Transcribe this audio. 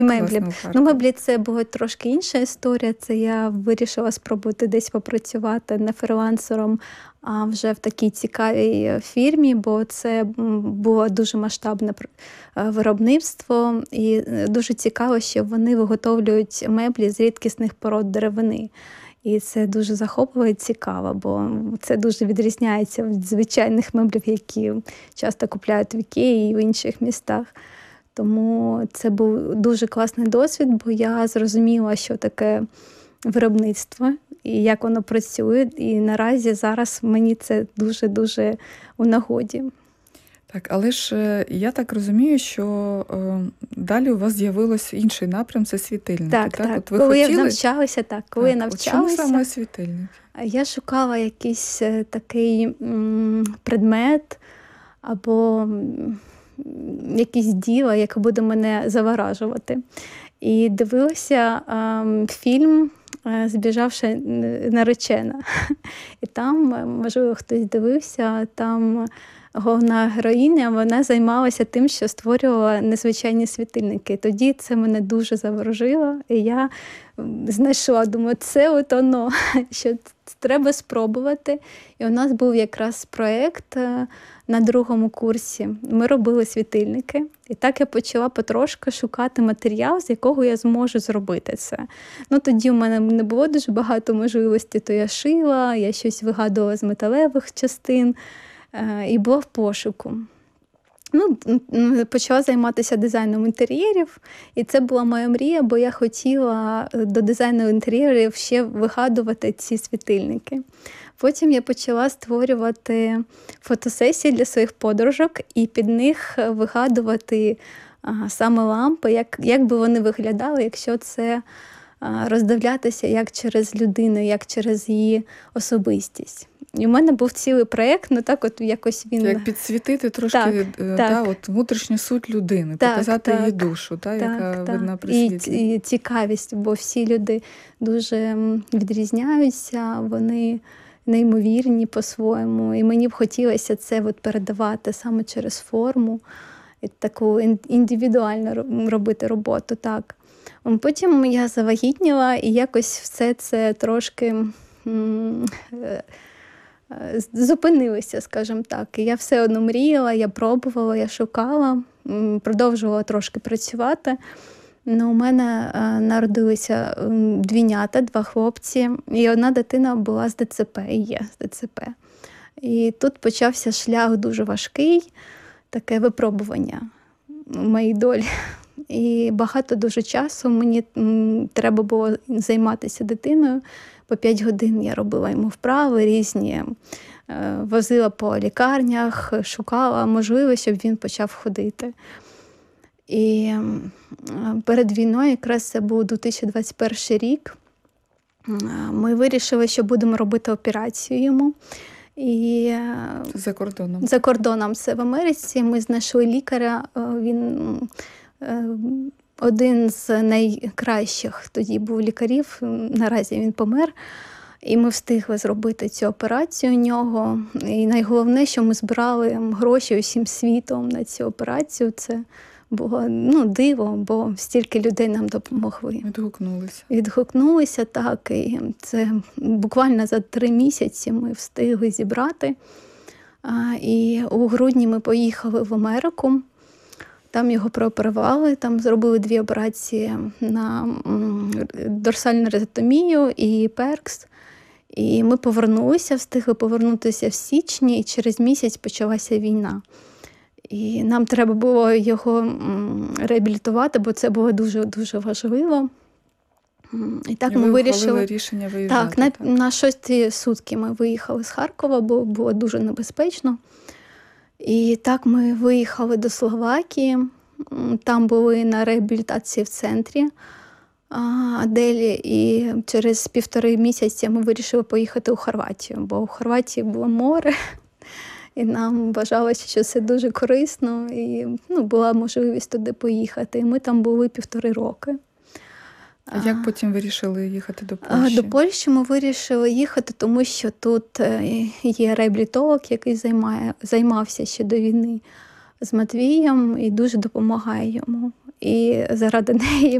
Меблі. власне, у Ну, Харкові? меблі це була трошки інша історія. Це я вирішила спробувати десь попрацювати не фрилансером, а вже в такій цікавій фірмі, бо це було дуже масштабне виробництво. І дуже цікаво, що вони виготовлюють меблі з рідкісних пород деревини. І це дуже захопливо і цікаво, бо це дуже відрізняється від звичайних меблів, які часто купляють в Ікеї і в інших містах. Тому це був дуже класний досвід, бо я зрозуміла, що таке виробництво і як воно працює. І наразі зараз мені це дуже-дуже у нагоді. Так, але ж я так розумію, що далі у вас з'явився інший напрям – це світильники. Так. От ви коли хотіли... я навчалася, От чому саме світильники? Я шукала якийсь такий предмет або якесь діло, яке буде мене заворажувати. І дивилася фільм «Збіжавша наречена». І там, можливо, хтось дивився, там головна героїня, вона займалася тим, що створювала незвичайні світильники. Тоді це мене дуже заворожило, і я знайшла, думаю, це от воно, що треба спробувати. І у нас був якраз проєкт на другому курсі. Ми робили світильники. І так я почала потрошки шукати матеріал, з якого я зможу зробити це. Ну, тоді у мене не було дуже багато можливостей, то я шила, я щось вигадувала з металевих частин і була в пошуку. Ну, почала займатися дизайном інтер'єрів, і це була моя мрія, бо я хотіла до дизайну інтер'єрів ще вигадувати ці світильники. Потім я почала створювати фотосесії для своїх подружок і під них вигадувати саме лампи, як би вони виглядали, якщо це роздивлятися як через людину, як через її особистість. І в мене був цілий проєкт, ну так от якось він... Як підсвітити трошки от внутрішню суть людини, показати її душу, яка видна при світлі. І цікавість, бо всі люди дуже відрізняються, вони неймовірні по-своєму. І мені б хотілося це от передавати саме через форму, і таку індивідуально робити роботу. Так. Потім я завагітніла, і якось все це трошки зупинилося, скажімо так. І я все одно мріяла, я пробувала, я шукала, продовжувала трошки працювати. У мене народилися двійнята, 2 хлопці, і одна дитина була з ДЦП, і є з ДЦП. І тут почався шлях дуже важкий, таке випробування в моїй долі. І багато дуже часу мені треба було займатися дитиною. По 5 годин я робила йому вправи різні, возила по лікарнях, шукала можливість, щоб він почав ходити. І перед війною, якраз це був 2021 рік, ми вирішили, що будемо робити операцію йому. І за кордоном. За кордоном, це в Америці. Ми знайшли лікаря, він один з найкращих тоді був лікарів, наразі він помер. І ми встигли зробити цю операцію у нього. І найголовніше, що ми збирали гроші усім світом на цю операцію. Це було диво, бо стільки людей нам допомогли. Відгукнулися, так. І це буквально за 3 місяці ми встигли зібрати. І у грудні ми поїхали в Америку. Там його прооперували, там зробили 2 операції на дорсальну резектомію і перкс. І ми повернулися, встигли повернутися в січні, і через місяць почалася війна. І нам треба було його реабілітувати, бо це було дуже-дуже важливо. І так ми вирішили рішення виїжджати. Так, на 6-ті сутки ми виїхали з Харкова, бо було дуже небезпечно. І так ми виїхали до Словакії, там були на реабілітації в центрі Аделі, і через 1,5 місяці ми вирішили поїхати у Хорватію, бо у Хорватії було море, і нам вважалося, що це дуже корисно, і була можливість туди поїхати. І ми там були 1,5 роки. А як потім вирішили їхати до Польщі? До Польщі ми вирішили їхати, тому що тут є реабілітолог, який займався ще до війни з Матвієм і дуже допомагає йому. і заради неї